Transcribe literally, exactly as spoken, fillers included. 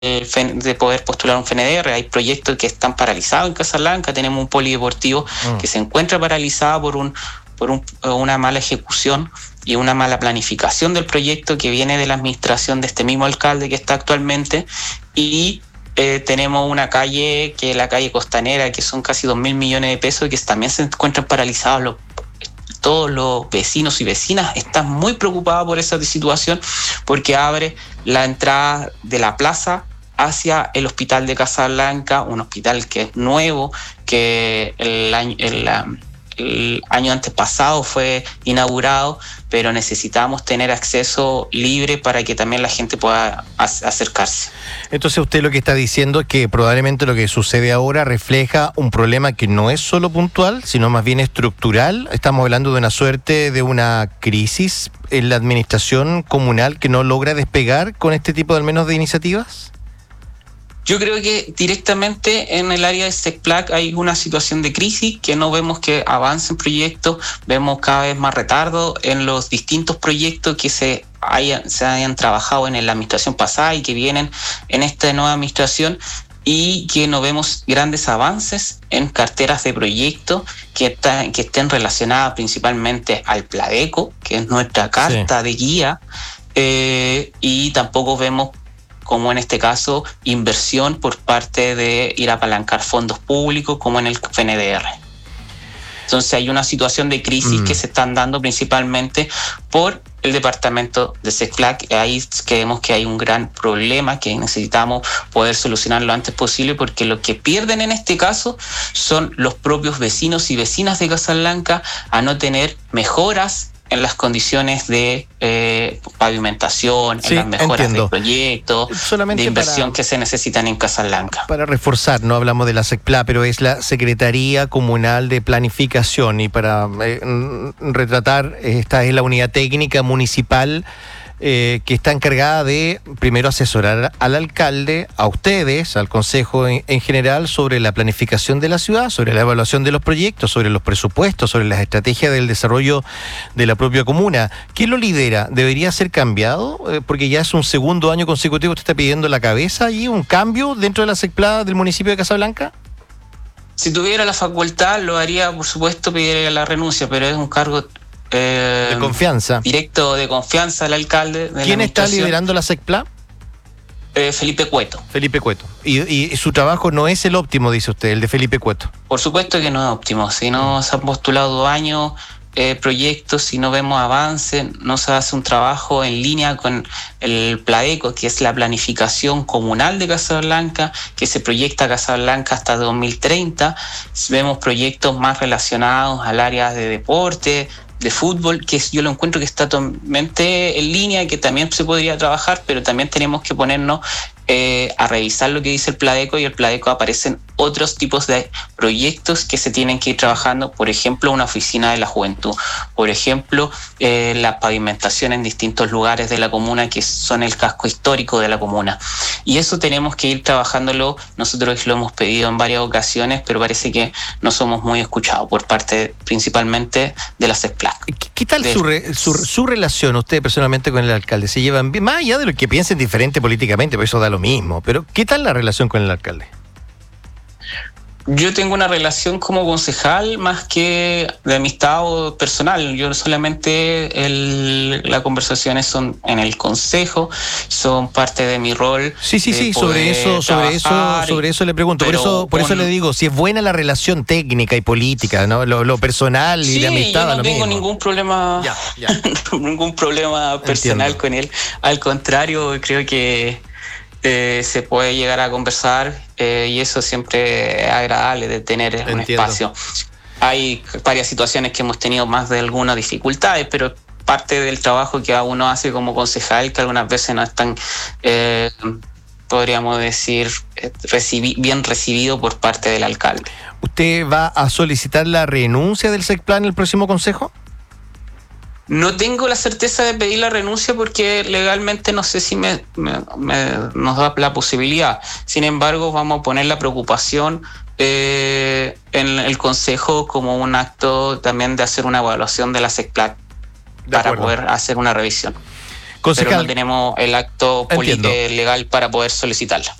de poder postular un F N D R. Hay proyectos que están paralizados en Casablanca. Tenemos un polideportivo mm. que se encuentra paralizado por un por un, una mala ejecución y una mala planificación del proyecto que viene de la administración de este mismo alcalde que está actualmente. Y eh, tenemos una calle que es la calle Costanera, que son casi dos mil millones de pesos, que también se encuentran paralizados. Los, todos los vecinos y vecinas están muy preocupados por esa situación, porque abre la entrada de la plaza hacia el hospital de Casablanca, un hospital que es nuevo, que el año, el, el año antes pasado fue inaugurado, pero necesitamos tener acceso libre para que también la gente pueda acercarse. Entonces usted lo que está diciendo es que probablemente lo que sucede ahora refleja un problema que no es solo puntual, sino más bien estructural. Estamos hablando de una suerte de una crisis en la administración comunal que no logra despegar con este tipo de al menos de iniciativas. Yo creo que directamente en el área de SECPLAC hay una situación de crisis, que no vemos que avancen proyectos, vemos cada vez más retardo en los distintos proyectos que se hayan, se hayan trabajado en la administración pasada y que vienen en esta nueva administración, y que no vemos grandes avances en carteras de proyectos que, está, que estén relacionadas principalmente al Pladeco, que es nuestra carta sí. de guía, eh, y tampoco vemos, como en este caso, inversión por parte de ir a apalancar fondos públicos, como en el F N D R. Entonces hay una situación de crisis mm. que se están dando principalmente por el departamento de SECPLAC. Ahí creemos que hay un gran problema que necesitamos poder solucionar lo antes posible, porque lo que pierden en este caso son los propios vecinos y vecinas de Casablanca a no tener mejoras en las condiciones de eh, pavimentación, sí, en las mejoras entiendo. de proyectos, solamente de inversión para, que se necesitan en Casablanca. Para reforzar, no hablamos de la SECPLA, pero es la Secretaría Comunal de Planificación, y para eh, retratar, esta es la unidad técnica municipal Eh, que está encargada de, primero, asesorar al alcalde, a ustedes, al consejo en, en general, sobre la planificación de la ciudad, sobre la evaluación de los proyectos, sobre los presupuestos, sobre las estrategias del desarrollo de la propia comuna. ¿Quién lo lidera? ¿Debería ser cambiado? Eh, porque ya es un segundo año consecutivo, ¿usted está pidiendo la cabeza y un cambio dentro de la SECPLA del municipio de Casablanca? Si tuviera la facultad, lo haría, por supuesto, pediría la renuncia, pero es un cargo Eh, de confianza. Directo de confianza al alcalde. De ¿Quién está liderando la SECPLA? Eh, Felipe Cueto. Felipe Cueto. Y, y su trabajo no es el óptimo, dice usted, el de Felipe Cueto. Por supuesto que no es óptimo. Si no se han postulado dos años eh, proyectos, si no vemos avance, no se hace un trabajo en línea con el Pladeco, que es la planificación comunal de Casablanca, que se proyecta a Casablanca hasta dos mil treinta. Vemos proyectos más relacionados al área de deporte, de fútbol, que yo lo encuentro que está totalmente en línea y que también se podría trabajar, pero también tenemos que ponernos eh, a revisar lo que dice el Pladeco, y el Pladeco aparecen otros tipos de proyectos que se tienen que ir trabajando, por ejemplo, una oficina de la juventud, por ejemplo, eh, la pavimentación en distintos lugares de la comuna que son el casco histórico de la comuna. Y eso tenemos que ir trabajándolo. Nosotros lo hemos pedido en varias ocasiones, pero parece que no somos muy escuchados por parte principalmente de la SECPLAC. ¿Qué, qué tal de... su, re, su, su relación usted personalmente con el alcalde? ¿Se llevan bien? Más allá de lo que piensen diferente políticamente, por eso da lo mismo, pero ¿qué tal la relación con el alcalde? Yo tengo una relación como concejal más que de amistad o personal. Yo solamente el, las conversaciones son en el consejo, son parte de mi rol. Sí, sí, sí, sobre eso, sobre eso, sobre eso le pregunto. Por eso, por eso le digo, si es buena la relación técnica y política, ¿no? Lo, lo personal y sí, de amistad. Yo no lo tengo mismo. ningún problema, ya, ya. ningún problema personal Entiendo. con él. Al contrario, creo que Eh, se puede llegar a conversar eh, y eso siempre es agradable de tener Entiendo. un espacio. Hay varias situaciones que hemos tenido más de algunas dificultades, pero parte del trabajo que uno hace como concejal, que algunas veces no es tan, eh, podríamos decir, eh, recibi- bien recibido por parte del alcalde. ¿Usted va a solicitar la renuncia del SECPLA en el próximo consejo? No tengo la certeza de pedir la renuncia porque legalmente no sé si me, me, me nos da la posibilidad. Sin embargo, vamos a poner la preocupación eh, en el Consejo como un acto también de hacer una evaluación de la SECPLAC para poder hacer una revisión. Concejal, pero no tenemos el acto legal para poder solicitarla.